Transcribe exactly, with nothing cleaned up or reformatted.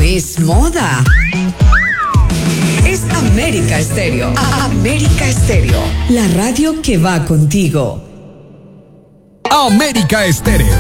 es moda. Es América Estéreo. América Estéreo. La radio que va contigo. América Estéreo.